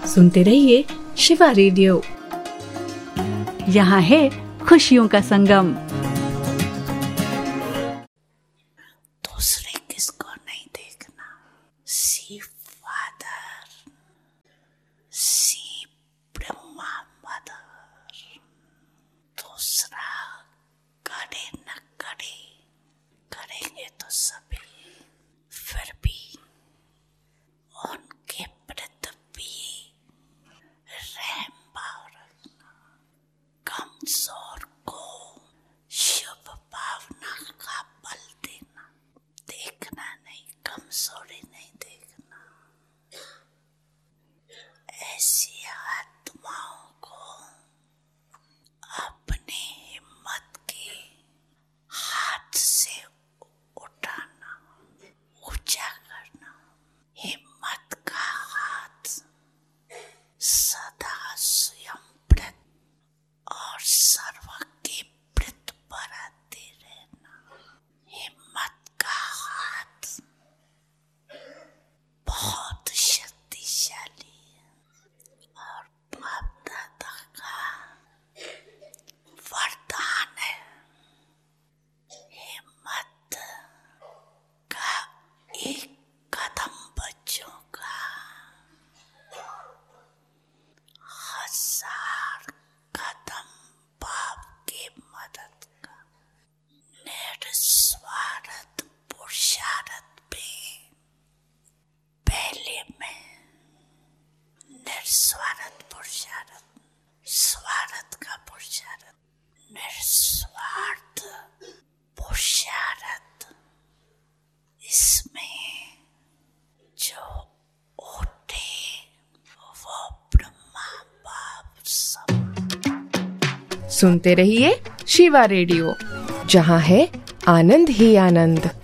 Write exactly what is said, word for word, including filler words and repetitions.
सुनते रहिए शिवा रेडियो। यहाँ है खुशियों का संगम। दूसरे किसको नहीं देखना, सिर्फ फादर, सिर्फ ब्रह्मा मदर। दूसरा करे न करे, करेंगे तो सभी, फिर भी उनके प्रति भी रहम भाव रखना। कमजोर को शुभ भावना का बल देना, देखना नहीं, कमजोरी नहीं देखना। ऐसी आत्माओं को अपनी हिम्मत के हाथ से उठाना, ऊंचा करना। हिम्मत का हाथ सदा स्वयं प्रत और सर्व के प्रत बढ़ाते रहना। हिम्मत का हाथ बहुत शक्तिशाली है और बाप दादा का वरदान है। हिम्मत का एक कदम बच्चों का हजार कदम बाप के मदद का। निस्वार्थ पुरुषार्थ में पहले में निस्वार्थ पुरुषार्थ, स्वार्थ का पुरुषार्थ, निस्वार्थ पुरुषार्थ, इसमें जो उठे वो ब्रह्मा बाप सब। सुनते रहिए शिवा रेडियो, जहाँ है आनंद ही आनंद।